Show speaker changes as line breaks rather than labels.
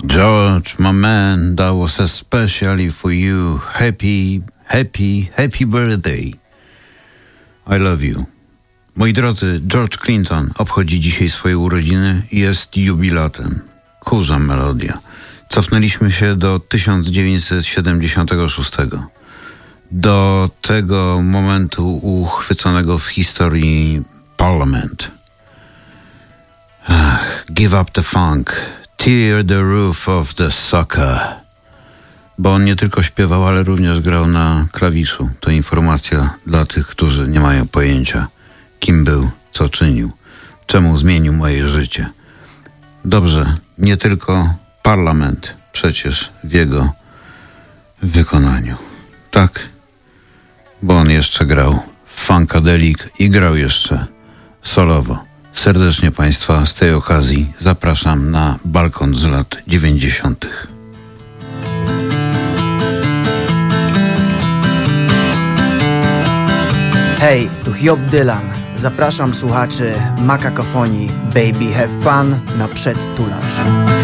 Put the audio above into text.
George, my man, that was especially for you. Happy birthday. I love you. Moi drodzy, George Clinton obchodzi dzisiaj swoje urodziny i jest jubilatem. Kurza melodia. Cofnęliśmy się do 1976. Do tego momentu uchwyconego w historii Parliament. Give up the funk. Tear the roof of the sucker. Bo on nie tylko śpiewał, ale również grał na klawiszu. To informacja dla tych, którzy nie mają pojęcia, kim był, co czynił, czemu zmienił moje życie. Dobrze, nie tylko Parlament przecież w jego wykonaniu. Tak, bo on jeszcze grał w Funkadelic i grał jeszcze solowo. Serdecznie Państwa z tej okazji zapraszam na balkon z lat 90.
Hej, tu Hiob Dylan. Zapraszam słuchaczy Makakafonii Baby Have Fun na przedtulacz.